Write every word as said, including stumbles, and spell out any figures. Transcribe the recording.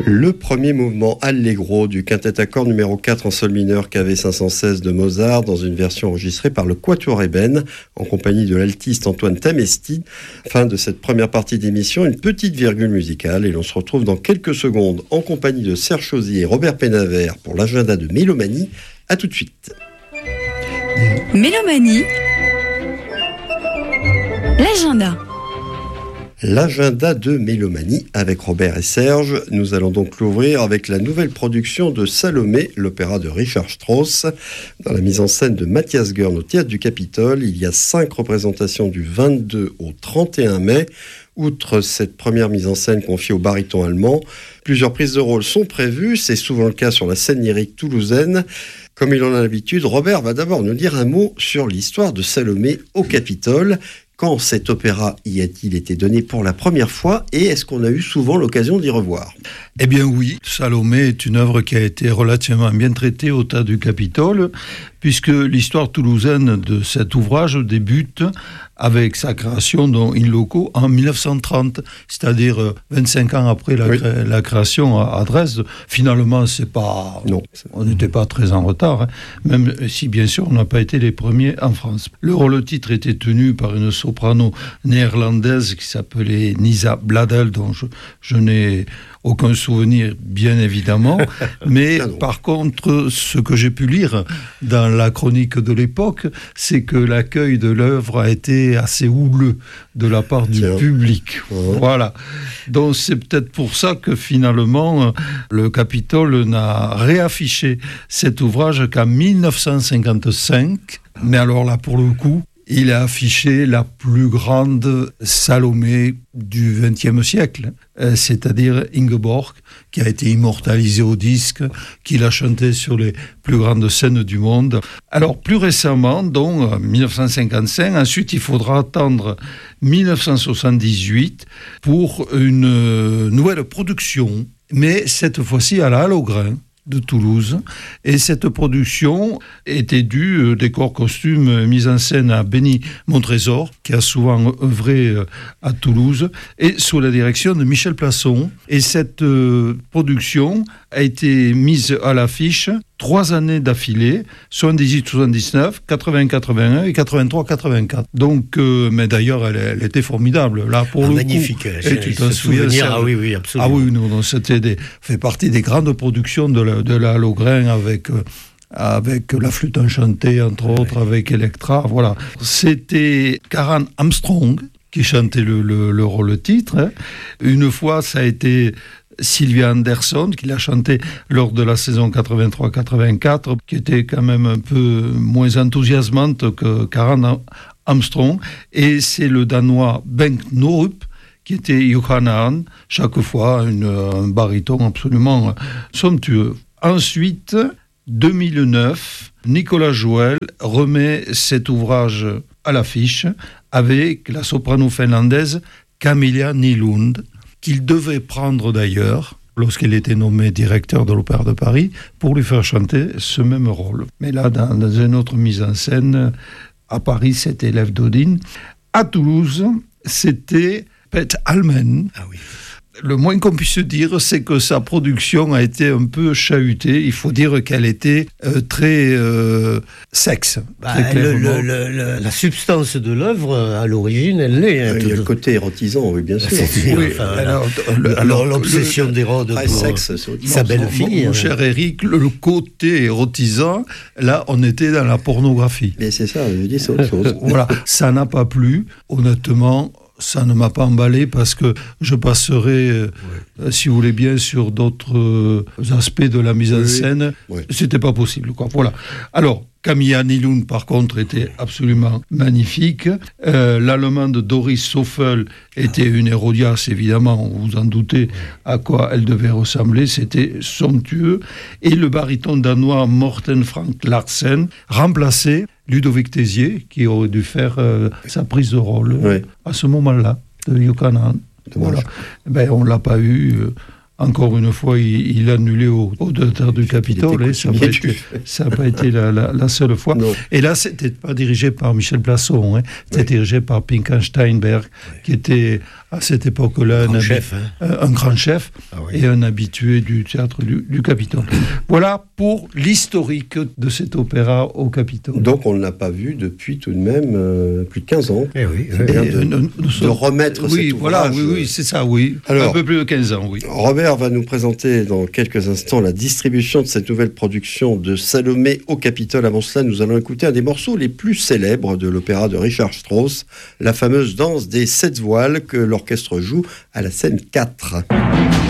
Le premier mouvement Allegro du quintet à cordes numéro quatre en sol mineur K V cinq cent seize de Mozart dans une version enregistrée par le Quatuor Eben en compagnie de l'altiste Antoine Tamesti. Fin de cette première partie d'émission, une petite virgule musicale et l'on se retrouve dans quelques secondes en compagnie de Serge Chauzy et Robert Pénavert pour l'agenda de Mélomanie. À tout de suite. Mélomanie, l'agenda. L'agenda de Mélomanie avec Robert et Serge. Nous allons donc l'ouvrir avec la nouvelle production de Salomé, l'opéra de Richard Strauss. Dans la mise en scène de Mathias Görn au Théâtre du Capitole, il y a cinq représentations du vingt-deux au trente et un mai. Outre cette première mise en scène confiée au baryton allemand, plusieurs prises de rôle sont prévues. C'est souvent le cas sur la scène lyrique toulousaine. Comme il en a l'habitude, Robert va d'abord nous dire un mot sur l'histoire de Salomé au Capitole. Quand cet opéra y a-t-il été donné pour la première fois et est-ce qu'on a eu souvent l'occasion d'y revoir ? Eh bien oui, Salomé est une œuvre qui a été relativement bien traitée au Théâtre du Capitole, puisque l'histoire toulousaine de cet ouvrage débute avec sa création dans in loco en dix-neuf cent trente, c'est-à-dire vingt-cinq ans après la, oui. cré- la création à, à Dresde. Finalement, c'est pas, non, on n'était pas très en retard, hein, même si bien sûr on n'a pas été les premiers en France. Le rôle-titre était tenu par une soprano néerlandaise qui s'appelait Nisa Bladel, dont je, je n'ai aucun souvenir, bien évidemment, mais par contre, ce que j'ai pu lire dans la chronique de l'époque, c'est que l'accueil de l'œuvre a été assez houleux de la part du Tiens. public. Ouais. Voilà. Donc c'est peut-être pour ça que finalement, le Capitole n'a réaffiché cet ouvrage qu'en dix-neuf cent cinquante-cinq, mais alors là, pour le coup, il a affiché la plus grande Salomé du vingtième siècle, euh, c'est-à-dire Ingeborg, qui a été immortalisée au disque, qu'il a chanté sur les plus grandes scènes du monde. Alors, plus récemment, donc, dix-neuf cent cinquante-cinq, ensuite, il faudra attendre dix-neuf cent soixante-dix-huit pour une euh, nouvelle production, mais cette fois-ci à la Halle-aux-Grains de Toulouse, et cette production était due euh, décor costume mise en scène à Benny Montrésor, qui a souvent œuvré euh, à Toulouse, et sous la direction de Michel Plasson. Et cette euh, production a été mise à l'affiche trois années d'affilée, soixante-dix-huit soixante-dix-neuf, quatre-vingts quatre-vingt-un et quatre-vingt-trois quatre-vingt-quatre. Donc, euh, mais d'ailleurs, elle, elle était formidable. Là, pour ah, le magnifique. coup, Et tu t'en souviens, ah oui, oui, absolument. Ah oui, non, non, c'était des, fait partie des grandes productions de la, de la Halle-aux-Grains avec euh, avec la flûte enchantée, entre ouais. autres, avec Electra. Voilà. C'était Karen Armstrong qui chantait le, le, le rôle-titre. Hein. Une fois, ça a été Sylvia Anderson, qui l'a chanté lors de la saison quatre-vingt-trois quatre-vingt-quatre, qui était quand même un peu moins enthousiasmante que Karen Armstrong. Et c'est le Danois Bengt Norup qui était Johanna, chaque fois une, un baryton absolument somptueux. Ensuite, deux mille neuf, Nicolas Joël remet cet ouvrage à l'affiche avec la soprano finlandaise Camilla Nylund, qu'il devait prendre d'ailleurs lorsqu'il était nommé directeur de l'Opéra de Paris pour lui faire chanter ce même rôle. Mais là, dans, dans une autre mise en scène, à Paris, c'était Lev Dodin. À Toulouse, c'était Pet Almen. Ah oui. Le moins qu'on puisse dire, c'est que sa production a été un peu chahutée. Il faut dire qu'elle était euh, très euh, sexe. Bah, très le, le, le, la substance de l'œuvre, à l'origine, elle l'est. Hein, il y a le côté érotisant, oui, bien sûr. C'est, oui, enfin, alors, le, alors, l'obsession le, d'Hérode pour sexe, sa belle-fille. Mon, mon cher Eric, le, le côté érotisant, là, on était dans la pornographie. Mais c'est ça, je dis, c'est autre chose. Voilà, ça n'a pas plu, honnêtement. Ça ne m'a pas emballé parce que je passerai, euh, ouais. si vous voulez bien, sur d'autres euh, aspects de la mise en oui, scène. Oui. C'était pas possible, quoi. Voilà. Alors, Camilla Nylund, par contre, était absolument magnifique. Euh, L'allemande Doris Soffel était une Hérodias, évidemment, vous vous en doutez à quoi elle devait ressembler. C'était somptueux. Et le baryton danois Morten Frank Larsen remplaçait Ludovic Tézier, qui aurait dû faire euh, sa prise de rôle oui. à ce moment-là, de Yucatan. Voilà. Ben, on ne l'a pas eu. Euh, Encore une fois, il, il a annulé au, au Théâtre du Capitole. Et ça n'a pas été, ça pas été la, la, la seule fois. Non. Et là, c'était pas dirigé par Michel Plasson. Hein. C'était oui. dirigé par Pinka Steinberg, oui. qui était à cette époque-là un, un, habi- chef, hein. un grand chef Ah oui. et un habitué du théâtre du, du Capitole. Voilà pour l'historique de cet opéra au Capitole. Donc on ne l'a pas vu depuis tout de même euh, plus de quinze ans. Eh oui, C'est bien Et, de, euh, nous- nous de sommes- remettre oui, cet voilà, ouvrage. oui, oui, c'est ça, oui. Alors- un peu plus de quinze ans, oui. Robert va nous présenter dans quelques instants la distribution de cette nouvelle production de Salomé au Capitole. Avant cela, nous allons écouter un des morceaux les plus célèbres de l'opéra de Richard Strauss, la fameuse danse des sept voiles que l'orchestre joue à la scène quatre.